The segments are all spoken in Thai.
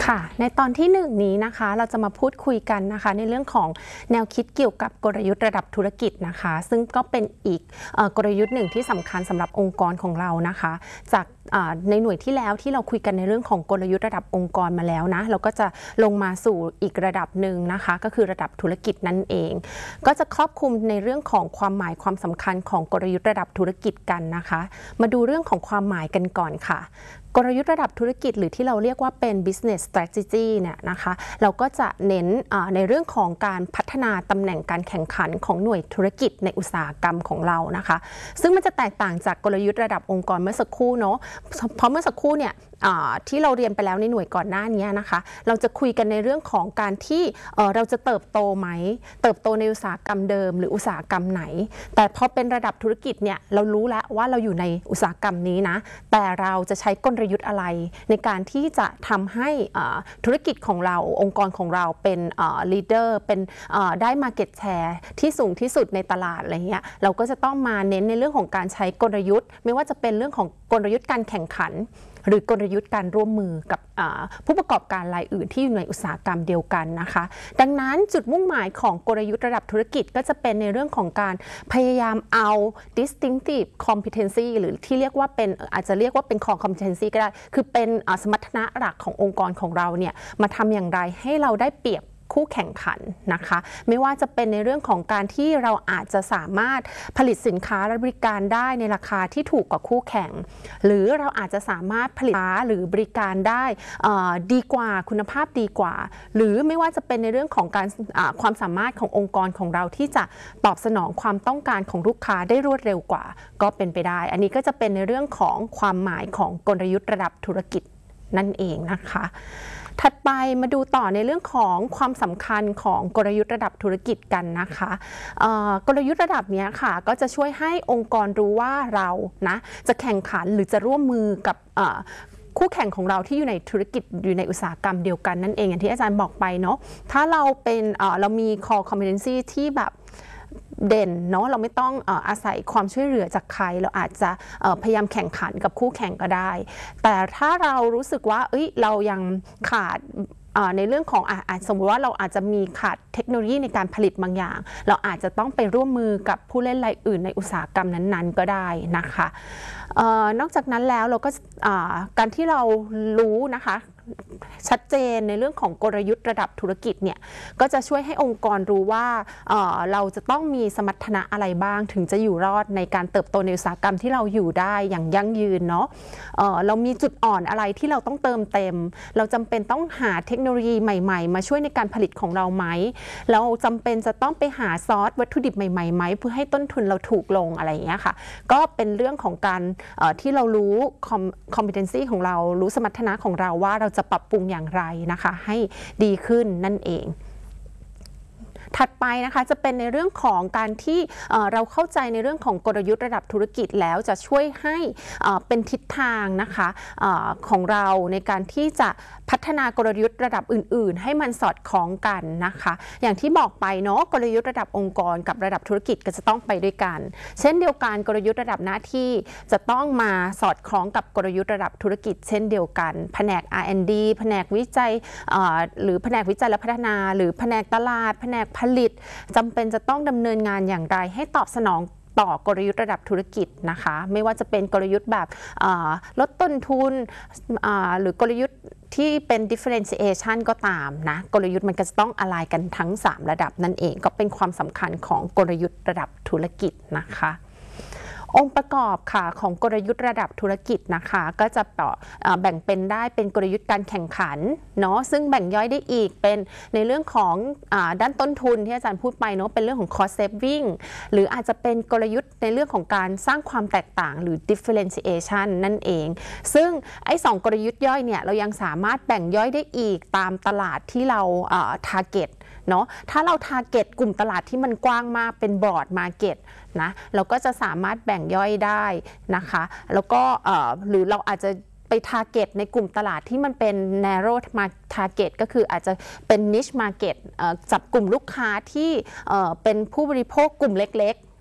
ค่ะในตอนที่1นี้นะคะเราจะมาพูดคุยกันนะคะในเรื่องของแนวคิดเกี่ยวกับกลยุทธ์ระดับธุรกิจนะคะซึ่งก็เป็นอีกกลยุทธ์หนึ่งที่สำคัญสำหรับองค์กรของเรานะคะจากในหน่วยที่แล้วที่เราคุยกันในเรื่องของกลยุทธ์ระดับองค์กรมาแล้วนะเราก็จะลงมาสู่อีกระดับหนึ่งนะคะก็คือระดับธุรกิจนั่นเองก็จะครอบคลุมในเรื่องของความหมายความสำคัญของกลยุทธ์ระดับธุรกิจกันนะคะมาดูเรื่องของความหมายกันก่อนค่ะกลยุทธ์ระดับธุรกิจหรือที่เราเรียกว่าเป็น business strategy เนี่ยนะคะเราก็จะเน้นในเรื่องของการพัฒนาตำแหน่งการแข่งขันของหน่วยธุรกิจในอุตสาหกรรมของเรานะคะซึ่งมันจะแตกต่างจากกลยุทธ์ระดับองค์กรเมื่อสักครู่เนาะเพราะเมื่อสักครู่เนี่ยที่เราเรียนไปแล้วในหน่วยก่อนหน้านี้นะคะเราจะคุยกันในเรื่องของการที่เราจะเติบโตไหมเติบโตในอุตสาหกรรมเดิมหรืออุตสาหกรรมไหนแต่พอเป็นระดับธุรกิจเนี่ยเรารู้แล้วว่าเราอยู่ในอุตสาหกรรมนี้นะแต่เราจะใช้กลยุทธ์อะไรในการที่จะทำให้ธุรกิจของเราองค์กรของเราเป็นleader เป็นได้ market share ที่สูงที่สุดในตลาดอะไรเงี้ยเราก็จะต้องมาเน้นในเรื่องของการใช้กลยุทธ์ไม่ว่าจะเป็นเรื่องของกลยุทธ์การแข่งขันหรือกลยุทธ์การร่วมมือกับผู้ประกอบการรายอื่นที่อยู่ในอุตสาหกรรมเดียวกันนะคะดังนั้นจุดมุ่งหมายของกลยุทธ์ระดับธุรกิจก็จะเป็นในเรื่องของการพยายามเอา distinctive competency หรือที่เรียกว่าเป็นอาจจะเรียกว่าเป็น core competency ก็ได้คือเป็นสมรรถนะหลักขององค์กรของเราเนี่ยมาทำอย่างไรให้เราได้เปรียบคู่แข่งขันนะคะไม่ว่าจะเป็นในเรื่องของการที่เราอาจจะสามารถผลิตสินค้าและบริการได้ในราคาที่ถูกกว่าคู่แข่งหรือเราอาจจะสามารถผลิตสินค้าหรือบริการได้ดีกว่าคุณภาพดีกว่าหรือไม่ว่าจะเป็นในเรื่องของการความสามารถขององค์กรของเราที่จะตอบสนองความต้องการของลูกค้าได้รวดเร็วกว่าก็เป็นไปได้อันนี้ก็จะเป็นในเรื่องของความหมายของกลยุทธ์ระดับธุรกิจนั่นเองนะคะถัดไปมาดูต่อในเรื่องของความสำคัญของกลยุทธ์ระดับธุรกิจกันนะคะกลยุทธ์ระดับนี้ค่ะก็จะช่วยให้องค์กรรู้ว่าเรานะจะแข่งขันหรือจะร่วมมือกับคู่แข่งของเราที่อยู่ในธุรกิจอยู่ในอุตสาหกรรมเดียวกันนั่นเองอย่างที่อาจารย์บอกไปเนาะถ้าเราเป็นเรามี core competency ที่แบบเด่นเนาะเราไม่ต้องอาศัยความช่วยเหลือจากใครเราอาจจะพยายามแข่งขันกับคู่แข่งก็ได้แต่ถ้าเรารู้สึกว่าเรายังขาดในเรื่องของสมมติว่าเราอาจจะมีขาดเทคโนโลยีในการผลิตบางอย่างเราอาจจะต้องไปร่วมมือกับผู้เล่นรายอื่นในอุตสาหกรรมนั้นๆก็ได้นะคะนอกจากนั้นแล้วเราก็การที่เรารู้นะคะชัดเจนในเรื่องของกลยุทธ์ระดับธุรกิจเนี่ยก็จะช่วยให้องค์กรรู้ว่าเราจะต้องมีสมรรถนะอะไรบ้างถึงจะอยู่รอดในการเติบโตในอุตสาหกรรมที่เราอยู่ได้อย่างยั่งยืนเนาะเรามีจุดอ่อนอะไรที่เราต้องเติมเต็มเราจำเป็นต้องหาเทคโนโลยีใหม่ๆมาช่วยในการผลิตของเราไหมเราจำเป็นจะต้องไปหาซอสวัตถุดิบใหม่ๆไหมเพื่อให้ต้นทุนเราถูกลงอะไรอย่างเงี้ยค่ะก็เป็นเรื่องของการที่เรารู้ competency ของเรารู้สมรรถนะของเราว่าเราจะปรับปรุงอย่างไรนะคะให้ดีขึ้นนั่นเองถัดไปนะคะจะเป็นในเรื่องของการที่เราเข้าใจในเรื่องของกลยุทธ์ระดับธุรกิจแล้วจะช่วยให้เป็นทิศทางนะคะของเราในการที่จะพัฒนากลยุทธ์ระดับอื่นๆให้มันสอดคล้องกันนะคะอย่างที่บอกไปเนาะกลยุทธ์ระดับองค์กรกับระดับธุรกิจก็จะต้องไปด้วยกันเช่นเดียวกันกลยุทธ์ระดับหน้าที่จะต้องมาสอดคล้องกับกลยุทธ์ระดับธุรกิจเช่นเดียวกันแผนก R&D แผนกวิจัยหรือแผนกวิจัยและพัฒนาหรือแผนกตลาดแผนกผลิตจำเป็นจะต้องดำเนินงานอย่างไรให้ตอบสนองต่อกลยุทธ์ระดับธุรกิจนะคะไม่ว่าจะเป็นกลยุทธ์แบบลดต้นทุนหรือกลยุทธ์ที่เป็น differentiation ก็ตามนะกลยุทธ์มันก็จะต้องอะไลน์กันทั้ง3ระดับนั่นเองก็เป็นความสำคัญของกลยุทธ์ระดับธุรกิจนะคะองค์ประกอบค่ะของกลยุทธ์ระดับธุรกิจนะคะก็จะแบ่งเป็นได้เป็นกลยุทธ์การแข่งขันเนาะซึ่งแบ่งย่อยได้อีกเป็นในเรื่องของด้านต้นทุนที่อาจารย์พูดไปเนาะเป็นเรื่องของ cost saving หรืออาจจะเป็นกลยุทธ์ในเรื่องของการสร้างความแตกต่างหรือ differentiation นั่นเองซึ่งไอ้2กลยุทธ์ย่อยเนี่ยเรายังสามารถแบ่งย่อยได้อีกตามตลาดที่เราtargetเนาะถ้าเรา target กลุ่มตลาดที่มันกว้างมากเป็น broad market นะเราก็จะสามารถแบ่งย่อยได้นะคะแล้วก็หรือเราอาจจะไป target ในกลุ่มตลาดที่มันเป็น narrow target ก็คืออาจจะเป็น niche market จับกลุ่มลูกค้าที่เป็นผู้บริโภคกลุ่มเล็กๆ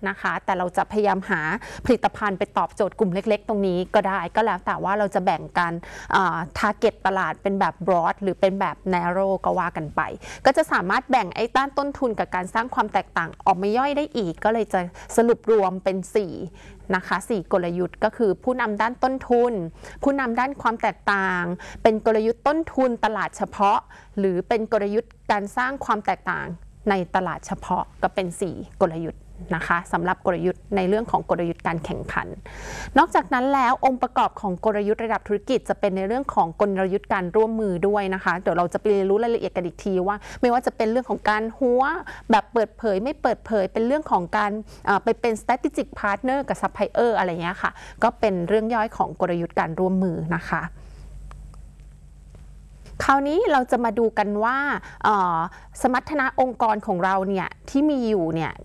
นะคะ แต่เราจะพยายามหาผลิตภัณฑ์ไปตอบโจทย์กลุ่มเล็กๆตรงนี้ก็ได้ก็แล้วแต่ว่าเราจะแบ่งกันtarget ตลาดเป็นแบบ broad หรือเป็นแบบ narrow ก็ว่ากันไปก็จะสามารถแบ่งไอ้ด้านต้นทุนกับการสร้างความแตกต่างออกมาย่อยได้อีกก็เลยจะสรุปรวมเป็น4นะคะ4กลยุทธ์ก็คือผู้นำด้านต้นทุนผู้นำด้านความแตกต่างเป็นกลยุทธ์ต้นทุนตลาดเฉพาะหรือเป็นกลยุทธ์การสร้างความแตกต่างในตลาดเฉพาะก็เป็น4กลยุทธ์นะคะสำหรับกลยุทธ์ในเรื่องของกลยุทธ์การแข่งขันนอกจากนั้นแล้วองค์ประกอบของกลยุทธ์ระดับธุรกิจจะเป็นในเรื่องของกลยุทธ์การร่วมมือด้วยนะคะเดี๋ยวเราจะไปเรียนรู้รายละเอียดกันอีกทีว่าไม่ว่าจะเป็นเรื่องของการหัวแบบเปิดเผยไม่เปิดเผยเป็นเรื่องของการไปเป็น strategic partner กับ supplier อะไรเงี้ยค่ะก็เป็นเรื่องย่อยของกลยุทธ์การร่วมมือนะคะคราวนี้เราจะมาดูกันว่าสมรรถนะองค์กรของเราเนี่ยที่มีอยู่เนี่ย